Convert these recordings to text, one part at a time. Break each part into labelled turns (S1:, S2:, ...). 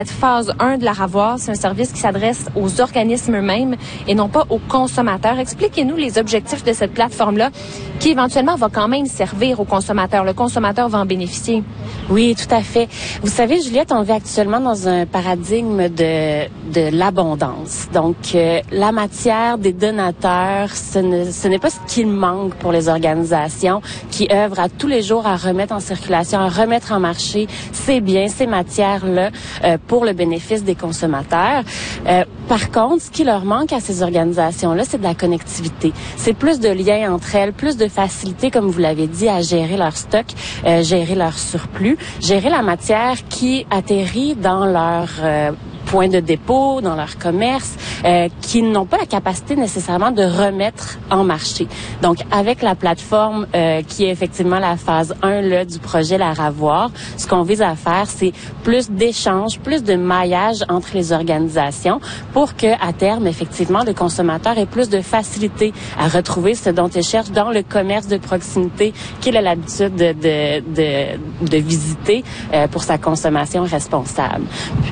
S1: Cette phase 1 de la Ravoire, c'est un service qui s'adresse aux organismes eux-mêmes et non pas aux consommateurs. Expliquez-nous les objectifs de cette plateforme-là qui éventuellement va quand même servir aux consommateurs. Le consommateur va en bénéficier.
S2: Oui, tout à fait. Vous savez, Juliette, on vit actuellement dans un paradigme de l'abondance. Donc, la matière des donateurs, ce n'est pas ce qu'il manque pour les organisations qui œuvrent à tous les jours à remettre en circulation, à remettre en marché ces biens, ces matières-là pour le bénéfice des consommateurs. Par contre, ce qui leur manque à ces organisations-là, c'est de la connectivité. C'est plus de liens entre elles, plus de facilité, comme vous l'avez dit, à gérer leur stock, gérer leur surplus, gérer la matière qui atterrit dans leur points de dépôt, dans leur commerce, qui n'ont pas la capacité nécessairement de remettre en marché. Donc, avec la plateforme qui est effectivement la phase 1 là, du projet La Ravoire, ce qu'on vise à faire, c'est plus d'échanges, plus de maillage entre les organisations pour que, à terme, effectivement, le consommateur ait plus de facilité à retrouver ce dont il cherche dans le commerce de proximité qu'il a l'habitude de visiter pour sa consommation responsable.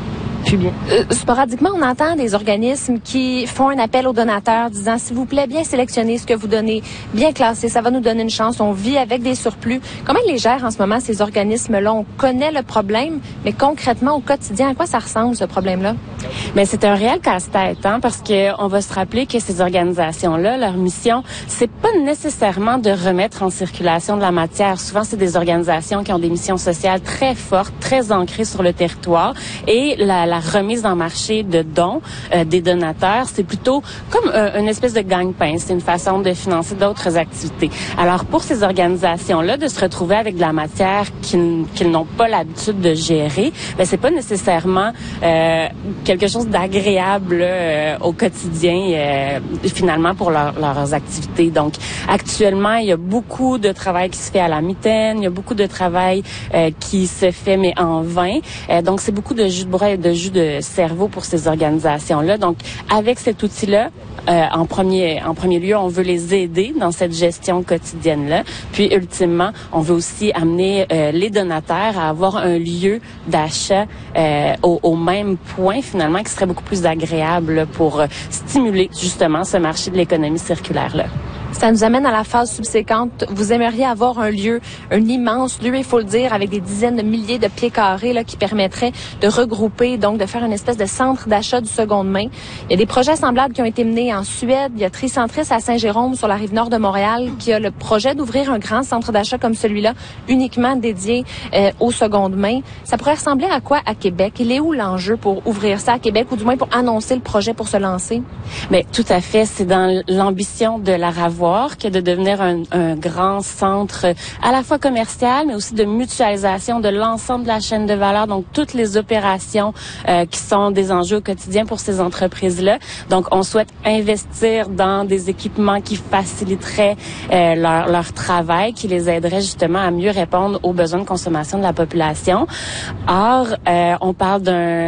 S1: Sporadiquement, on entend des organismes qui font un appel aux donateurs disant, s'il vous plaît, bien sélectionnez ce que vous donnez, bien classé, ça va nous donner une chance. On vit avec des surplus. Comment ils les gèrent en ce moment, ces organismes-là? On connaît le problème, mais concrètement, au quotidien, à quoi ça ressemble, ce problème-là?
S2: Mais c'est un réel casse-tête, hein, parce que on va se rappeler que ces organisations-là, leur mission, c'est pas nécessairement de remettre en circulation de la matière. Souvent, c'est des organisations qui ont des missions sociales très fortes, très ancrées sur le territoire, et la remise en marché de dons des donateurs, c'est plutôt comme une espèce de gagne-pain. C'est une façon de financer d'autres activités. Alors, pour ces organisations-là, de se retrouver avec de la matière qu'ils n'ont pas l'habitude de gérer, ben c'est pas nécessairement quelque chose d'agréable au quotidien, finalement, pour leurs activités. Donc, actuellement, il y a beaucoup de travail qui se fait à la mitaine, il y a beaucoup de travail qui se fait, mais en vain. Donc, c'est beaucoup de jus de bras et de jus de cerveau pour ces organisations-là. Donc, avec cet outil-là, en premier lieu, on veut les aider dans cette gestion quotidienne-là. Puis, ultimement, on veut aussi amener les donateurs à avoir un lieu d'achat au même point, finalement, qui serait beaucoup plus agréable là, pour stimuler, justement, ce marché de l'économie circulaire-là.
S1: Ça nous amène à la phase subséquente. Vous aimeriez avoir un lieu, un immense lieu, il faut le dire, avec des dizaines de milliers de pieds carrés là, qui permettraient de regrouper, donc de faire une espèce de centre d'achat du seconde main. Il y a des projets semblables qui ont été menés en Suède. Il y a Tricentris à Saint-Jérôme, sur la rive nord de Montréal, qui a le projet d'ouvrir un grand centre d'achat comme celui-là, uniquement dédié aux secondes mains. Ça pourrait ressembler à quoi à Québec? Il est où l'enjeu pour ouvrir ça à Québec, ou du moins pour annoncer le projet pour se lancer?
S2: Mais tout à fait. C'est dans l'ambition de La Ravoire que de devenir un grand centre à la fois commercial, mais aussi de mutualisation de l'ensemble de la chaîne de valeur, donc toutes les opérations qui sont des enjeux au quotidien pour ces entreprises-là. Donc, on souhaite investir dans des équipements qui faciliteraient leur travail, qui les aideraient justement à mieux répondre aux besoins de consommation de la population. Or, on parle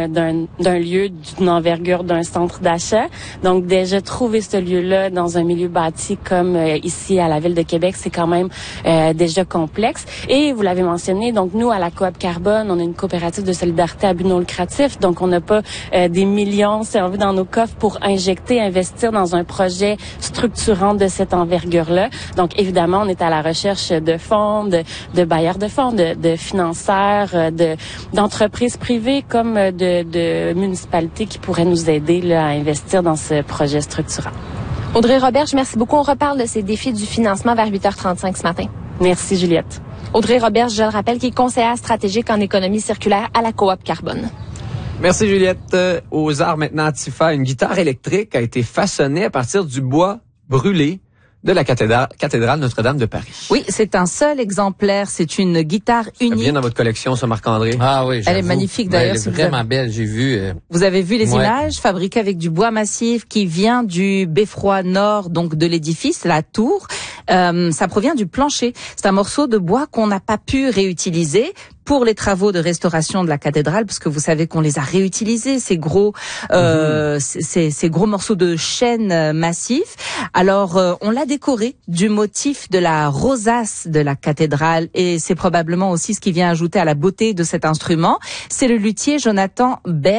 S2: d'un lieu d'une envergure d'un centre d'achat. Donc, déjà, trouver ce lieu-là dans un milieu bâti comme ici à la Ville de Québec, c'est quand même déjà complexe. Et vous l'avez mentionné, donc nous, à la Coop Carbone, on est une coopérative de solidarité à but non lucratif, donc on n'a pas des millions, si on veut, dans nos coffres pour investir dans un projet structurant de cette envergure-là. Donc, évidemment, on est à la recherche de fonds, de bailleurs de fonds, de financeurs, d'entreprises privées comme de municipalités qui pourraient nous aider là, à investir dans ce projet structurant.
S1: Audrey Roberge, merci beaucoup. On reparle de ces défis du financement vers 8h35 ce matin.
S2: Merci, Juliette.
S1: Audrey Roberge, je le rappelle, qui est conseillère stratégique en économie circulaire à la Coop Carbone.
S3: Merci, Juliette. Aux arts maintenant, Tifa, une guitare électrique a été façonnée à partir du bois brûlé de la cathédrale Notre-Dame de Paris.
S4: Oui, c'est un seul exemplaire. C'est une guitare unique.
S3: Ça vient dans votre collection, ça, Marc-André.
S5: Ah oui,
S4: elle est magnifique d'ailleurs.
S5: Elle est vraiment belle, j'ai vu.
S4: Vous avez vu les images fabriquées avec du bois massif qui vient du beffroi nord, donc de l'édifice, la tour. Ça provient du plancher. C'est un morceau de bois qu'on n'a pas pu réutiliser pour les travaux de restauration de la cathédrale, parce que vous savez qu'on les a réutilisés, ces gros morceaux de chêne massif. Alors, on l'a décoré du motif de la rosace de la cathédrale, et c'est probablement aussi ce qui vient ajouter à la beauté de cet instrument. C'est le luthier Jonathan Berg